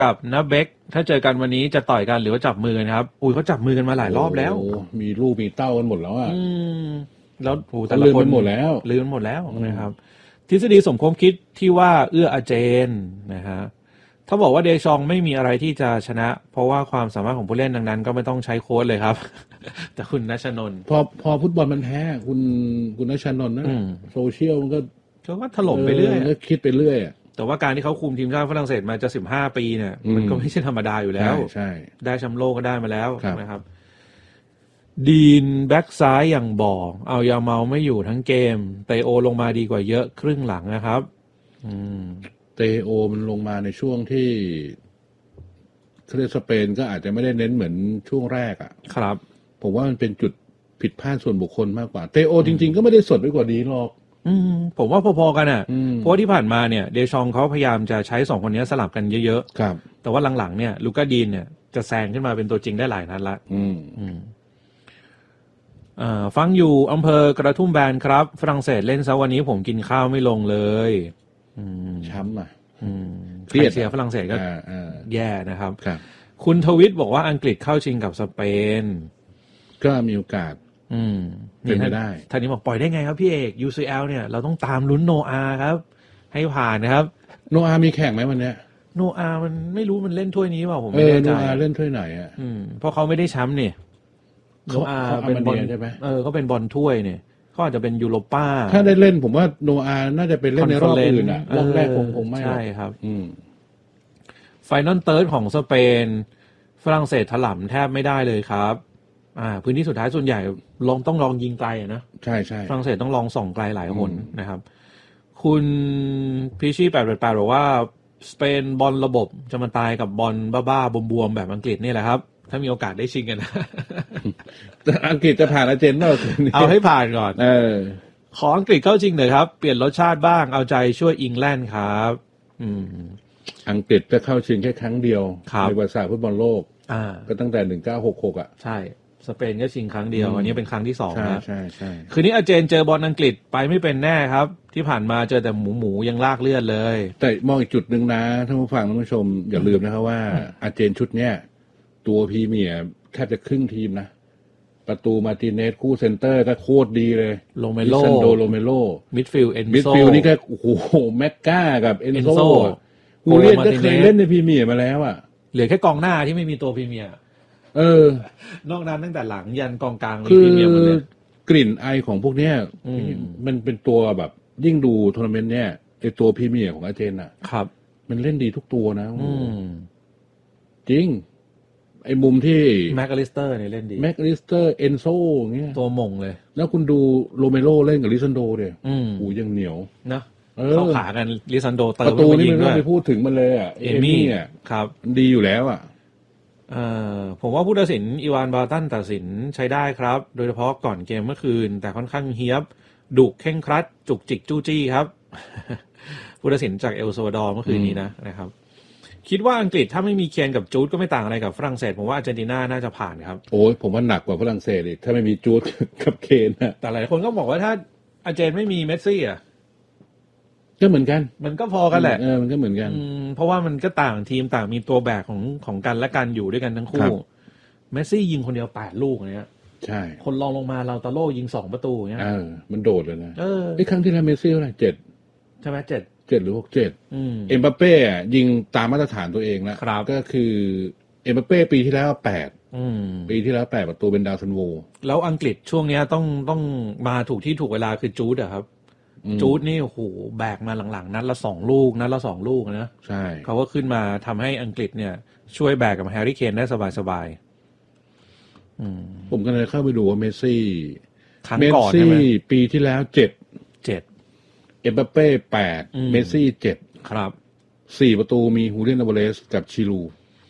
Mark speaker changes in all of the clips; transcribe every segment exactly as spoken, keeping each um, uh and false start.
Speaker 1: กับนาเบกถ้าเจอกันวันนี้จะต่อยกันหรือว่าจับมือกันครับอุ้ยเขาจับมือกันมาหลายรอบแล้ว
Speaker 2: มีลูกมีเต้ากันหมดแล้วอ่ะ
Speaker 1: อืมแล้วโหแต่ละคน
Speaker 2: ลืมหมดแล้ว
Speaker 1: ลืมหมดแล้วนะครับทฤษฎีสมคบคิดที่ว่าเอื้ออาเจนนะฮะถ้าบอกว่าเดชองไม่มีอะไรที่จะชนะเพราะว่าความสามารถของผู้เล่นดังนั้นก็ไม่ต้องใช้โค้ชเลยครับ แต่คุณณชนนท์
Speaker 2: พอพอฟุตบอลมันแพ้คุณคุณณชนนท์นะโซเชียลมันก็
Speaker 1: ก็ถล่มไปเรื่อย
Speaker 2: ก็คิดไปเรื่อย
Speaker 1: แต่ว่าการที่เขาคุมทีมชาติฝรั่งเศสมาจะสิบห้าปีเนี่ยมันก็ไม่ใช่ธรรมดาอยู่แล้ว
Speaker 2: ใช่
Speaker 1: ได้แชมป์โลกก็ได้มาแล้วนะครับดีนแบ็กซ้ายอย่างบอกเอายาเมาไม่อยู่ทั้งเกมเตโอลงมาดีกว่าเยอะครึ่งหลังนะครับอืม
Speaker 2: เตโอมันลงมาในช่วงที่เครือสเปนก็อาจจะไม่ได้เน้นเหมือนช่วงแรกอ่ะ
Speaker 1: ครับ
Speaker 2: ผมว่ามันเป็นจุดผิดพลาดส่วนบุคคลมากกว่าเตโอจริงๆก็ไม่ได้สดไปกว่านี้หรอก
Speaker 1: อืมผมว่าพอๆกันอ่ะเพราะที่ผ่านมาเนี่ยเดชองเขาพยายามจะใช้สองคนนี้สลับกันเยอะ
Speaker 2: ๆครับ
Speaker 1: แต่ว่าหลังๆเนี่ยลูก้าดีนเนี่ยจะแซงขึ้นมาเป็นตัวจริงได้หลายนัดละ
Speaker 2: อืม
Speaker 1: อืมอ่าฟังอยู่อำเภอกระทุ่มแบนครับฝรั่งเศสเล่นซะวันนี้ผมกินข้าวไม่ลงเลยอืม
Speaker 2: ช้ำอ่ะ
Speaker 1: อืมเครียดเสียฝรั่งเศสก็แย่นะครับ
Speaker 2: ครับ
Speaker 1: คุณทวิตบอกว่าอังกฤษเข้าชิงกับสเปน
Speaker 2: ก็มีโอกาส
Speaker 1: อืม
Speaker 2: เป็นไปได้
Speaker 1: ท่านนี้บอกปล่อยได้ไงครับพี่เอก ยู ซี แอล เนี่ยเราต้องตามลุ้นโนอาครับให้ผ่านนะครับ
Speaker 2: โนอามีแข่งไหมวันเนี้ย
Speaker 1: โนอามันไม่รู้มันเล่นถ้วยนี้เปล่าผมไม่แน่ใจ
Speaker 2: โนอาเล่นถ้วยไหนอ่ะ
Speaker 1: อืมเพราะเขาไม่ได้แชมป์เนี่ยโนอาเป็นบอล
Speaker 2: ใช่ไหม
Speaker 1: เออเขาเป็นบอลถ้วยเนี่ยเขาอาจจะเป็นยูโรป้า
Speaker 2: ถ้าได้เล่นผมว่าโนอาน่าจะเป็นเล่นในรอบอื่นอ่ะรอบแรกคงคงไม่
Speaker 1: ใช่ครับ
Speaker 2: อืม
Speaker 1: ไฟนอลเติร์ดของสเปนฝรั่งเศสถล่มแทบไม่ได้เลยครับอ่าพื้นที่สุดท้ายส่วนใหญ่ลองต้องลองยิงไกลอ่ะนะ
Speaker 2: ใช่ใช่
Speaker 1: ฝรั่งเศสต้องลองส่องไกลหลายคนนะครับคุณพีชี่แปดแปดแปดบอกว่าสเปนบอลระบบจะมาตายกับบอลบ้าๆบวมๆแบบอังกฤษนี่แหละครับถ้ามีโอกาสได้ชิงกันนะ
Speaker 2: อังกฤษจะผ่านอาร์เจนเปล่า
Speaker 1: เอาให้ผ่านก่อน
Speaker 2: เออ
Speaker 1: ขออังกฤษเข้าจริงเลยครับเปลี่ยนรสชาติบ้างเอาใจช่วยอิงแลนด์ครับอืม
Speaker 2: อังกฤษจะเข้าชิงแค่ครั้งเดียวในประวัติศาสตร์ฟุตบอลโลก
Speaker 1: อ่า
Speaker 2: ก็ตั้งแต่หนึ่งเก้าหกหกอ่ะ
Speaker 1: ใช่สเปนก็ชิงครั้งเดียวอันนี้เป็นครั้งที่สองนะ
Speaker 2: ใช่ใช่
Speaker 1: คืนนี้อาร์เจนเจอบอลอังกฤษไปไม่เป็นแน่ครับที่ผ่านมาเจอแต่หมูหมูยังลากเลือดเลย
Speaker 2: แต่มองอีกจุดหนึ่งนะท่านผู้ฟังท่านผู้ชมอย่าลืมนะครับว่าอาร์เจนชุดเนี้ยตัวพรีเมียร์แทบจะครึ่งทีมนะประตูมาร์ติเนสคู่เซนเตอร์ก็โคตรดีเลย
Speaker 1: โรเมโล
Speaker 2: โดโรเมโล
Speaker 1: มิดฟิลด์เอนโซ
Speaker 2: มิดฟิลด์นี่ก็โอ้โหแม็กก้ากับเอนโซกูเรียนก็เคยเล่นในพรีเมียร์มาแล้วอ่ะ
Speaker 1: เหลือแค่กองหน้าที่ไม่มีตัวพรีเมียร์
Speaker 2: เอ
Speaker 1: อนอกนั้นตั้งแต่หลังยันกองกลาง
Speaker 2: มีพรีเมียร์หมดเลยกลิ่นไอของพวกเนี้ยมันเป็นตัวแบบยิ่งดูทัวร์นาเมนต์เนี้ยไอตัวพรีเมียร์ของอาร์เจนอ่ะ
Speaker 1: ครับ
Speaker 2: มันเล่นดีทุกตัวนะจริงไอ้มุมที่
Speaker 1: แม็กอลิสเตอร์เนี่ยเล่นดี
Speaker 2: แม็กอลิสเตอร์เอนโซเงี้ย
Speaker 1: ตัวมงเลย
Speaker 2: แล้วคุณดูโรเมโรเล่นกับลิซันโดเนี่ยโอ้ยังเหนียว
Speaker 1: นะเข้าขากันลิซันโดเติม
Speaker 2: ประตูนี่มันไม่ไปพูดถึงมันเลยอ่ะ
Speaker 1: เอมี่อ่ะครับ
Speaker 2: ดีอยู่แล้วอ่ะ
Speaker 1: เอ่อผมว่าผู้ตัดสินอีวานบาตันตัดสินใช้ได้ครับโดยเฉพาะก่อนเกมเมื่อคืนแต่ค่อนข้างเฮียบดุเข่งครัดจุกจิกจู้จี้ครับ ผู้ตัดสินจากเอลซัลวาดอร์เมื่อคืนนี้นะนะครับคิดว่าอังกฤษถ้าไม่มีเคนกับจูดก็ไม่ต่างอะไรกับฝรั่งเศสผมว่าอาร์เจนตินาน่าจะผ่านครับ
Speaker 2: โอ้ยผมว่าหนักกว่าฝรั่งเศสอีกถ้าไม่มีจูดกับเคนนะ
Speaker 1: แต่หลายคนก็บอกว่าถ้าอาร์เจนไม่มีเมสซี่อ่ะ
Speaker 2: ก็เหมือนกัน
Speaker 1: มันก็พอกันแหละ
Speaker 2: เออมันก็เหมือนกัน
Speaker 1: เพราะว่ามันก็ต่างทีมต่างมีตัวแบกของของกันและกันอยู่ด้วยกันทั้งคู่เมสซี่ยิงคนเดียวแปดลูกเนี้ย
Speaker 2: ใช่
Speaker 1: คนรองลงมาเราตาโล่ยิงสองประตูเงี้ย
Speaker 2: เออมันโดดเลยนะ
Speaker 1: เออ
Speaker 2: ไอ้ครั้งที่แล้วเมสซี่เท่าไหร่เจ็ด
Speaker 1: ใช่ไหมเจ็ด
Speaker 2: เจ็ดหรือหกเจ็ดเอ็มบัปเป้ยิงตามมาตรฐานตัวเองแล้วก็คือเอ็มบัปเป้ปีที่แล้วแปดปีที่แล้วแปดประตูเป็นดาวซันโว
Speaker 1: แล้วอังกฤษช่วงนี้ต้องต้องมาถูกที่ถูกเวลาคือจูดอะครับจูดนี่โอ้โหแบกมาหลังๆนัดละสองลูกนัดละสองลูกนะ
Speaker 2: ใช่
Speaker 1: เขาก็ขึ้นมาทำให้อังกฤษเนี่ยช่วยแบกกับแฮร์รี่เคนได้สบาย
Speaker 2: ๆผมก็เลยเข้าไปดูว่าเมสซี่
Speaker 1: เมสซี่
Speaker 2: ปีที่แล้วเจ็ด
Speaker 1: เจ็ด
Speaker 2: เอ็มบัปเป้แปดเมสซี่เจ็ด
Speaker 1: ครับ
Speaker 2: สี่ประตูมีฮูเลียน อัลวาเรสกับชิลู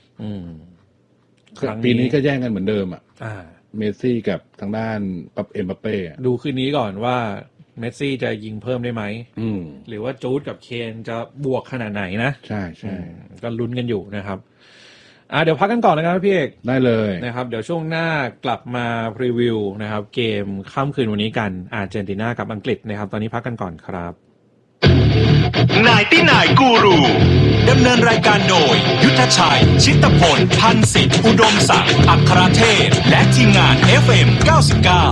Speaker 2: ปีนี้ก็แย่งกันเหมือนเดิมอ่ะเมสซี่กับทางด้านปับเอ็มบัปเป้
Speaker 1: ดูคืนนี้ก่อนว่าเมสซี่จะยิงเพิ่มได้ไหมหรือว่าจูดกับเคนจะบวกขนาดไหนนะ
Speaker 2: ใช่ใช่
Speaker 1: ก็ลุ้นกันอยู่นะครับอ่าเดี๋ยวพักกันก่อนนะครับพี่เอก
Speaker 2: ได้เลย
Speaker 1: นะครับเดี๋ยวช่วงหน้ากลับมารีวิวนะครับเกมค่ำคืนวันนี้กันอาร์เจนตินากับอังกฤษนะครับตอนนี้พักกันก่อนครับ
Speaker 3: นายตี้นายกูรูดำเนินรายการโดยยุทธชัยชิตพลพันธ์สิทธิอุดมศักดิ์อัครเทพและทีมงาน เอฟ เอ็ม เก้าสิบเก้า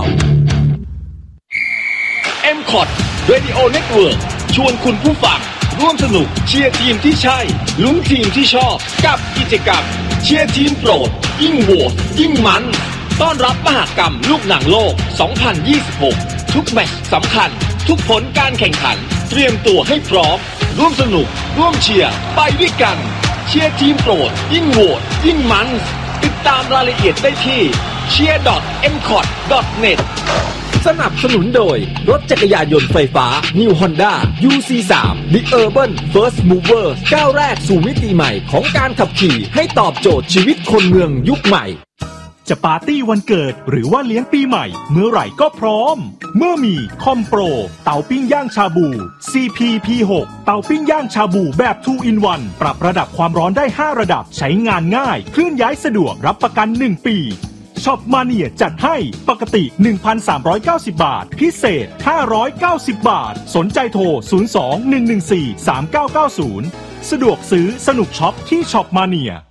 Speaker 4: เอ็ม คอท Radio Network ชวนคุณผู้ฟังร่วมสนุกเชียร์ทีมที่ใช่ลุ้นทีมที่ชอบกับกิจกรรมเชียร์ทีมโปรดยิ่งโหวตยิ่งมันต้อนรับมหกรรมลูกหนังโลก สองพันยี่สิบหก ทุกแมตช์สำคัญทุกผลการแข่งขันเตรียมตัวให้พร้อมร่วมสนุกร่วมเชียร์ไปด้วยกันเชียร์ทีมโปรดยิ่งโหวตยิ่งมันติดตามรายละเอียดได้ที่ เชียร์ ดอท เอ็ม คอท ดอท เน็ต สนับสนุนโดยรถจักรยานยนต์ไฟฟ้า New Honda ยู ซี ทรี The Urban First Mover ก้าวแรกสู่มิติใหม่ของการขับขี่ให้ตอบโจทย์ชีวิตคนเมืองยุคใหม่
Speaker 5: จะปาร์ตี้วันเกิดหรือว่าเลี้ยงปีใหม่เมื่อไหร่ก็พร้อมเมื่อมีคอมโปรเตาปิ้งย่างชาบู ซี พี พี หก เตาปิ้งย่างชาบูแบบ ทู อิน วัน ปรับระดับความร้อนได้ห้าระดับใช้งานง่ายเคลื่อนย้ายสะดวกรับประกันหนึ่งปีช็อปมาเนียจัดให้ปกติ หนึ่งพันสามร้อยเก้าสิบ บาทพิเศษห้าร้อยเก้าสิบบาทสนใจโทรศูนย์ สอง หนึ่ง หนึ่ง สี่ สาม เก้า เก้า ศูนย์สะดวกซื้อสนุกช็อปที่ช็อปมาเนีย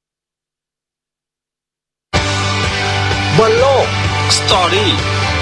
Speaker 4: บอลโลกสตอรี่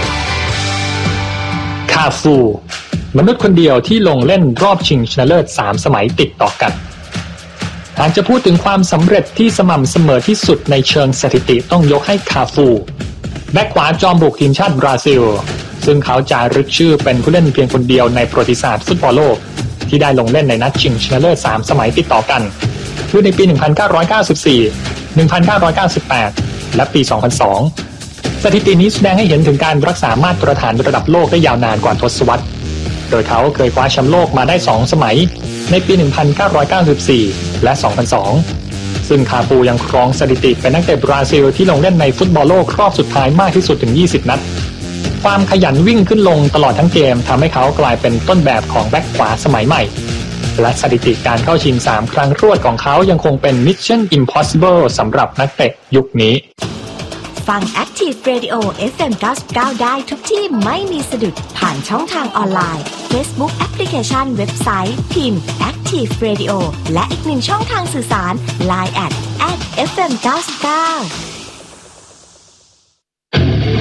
Speaker 6: คาฟูมนุษย์คนเดียวที่ลงเล่นรอบชิงชนะเลิศสามสมัยติดต่อกันหากจะพูดถึงความสำเร็จที่สม่ำเสมอที่สุดในเชิงสถิติต้องยกให้คาฟูแบ็คขวาจอมบุกทีมชาติบราซิลซึ่งเขาจารึกชื่อเป็นผู้เล่นเพียงคนเดียวในประวัติศาสตร์ฟุตบอลโลกที่ได้ลงเล่นในนัดชิงชนะเลิศสามสมัยติดต่อกันคือในปีหนึ่งพันเก้าร้อยเก้าสิบสี่ หนึ่งพันเก้าร้อยเก้าสิบแปดและปีสองพันสองสถิตินี้แสดงให้เห็นถึงการรักษามาตรฐานระดับโลกได้ยาวนานกว่าทศวรรษโดยเขาเคยคว้าแชมป์โลกมาได้สองสมัยในปีหนึ่งพันเก้าร้อยเก้าสิบสี่และสองพันสองซึ่งคาฟูยังครองสถิติเป็นนักเตะบราซิลที่ลงเล่นในฟุตบอลโลกรอบสุดท้ายมากที่สุดถึงยี่สิบนัดความขยันวิ่งขึ้นลงตลอดทั้งเกมทำให้เขากลายเป็นต้นแบบของแบ็คขวาสมัยใหม่และสถิติการเข้าชิงสามครั้งรวดของเขายังคงเป็น Mission Impossible สำหรับนักเตะยุคนี้
Speaker 7: ฟัง Active Radio เอฟ เอ็ม เก้าสิบเก้า ได้ทุกที่ไม่มีสะดุดผ่านช่องทางออนไลน์ Facebook แอปพลิเคชันเว็บไซต์พิมพ์ Active Radio และอีกหนึ่งช่องทางสื่อสาร ไลน์ แอท แอท เอฟ เอ็ม เก้าสิบเก้า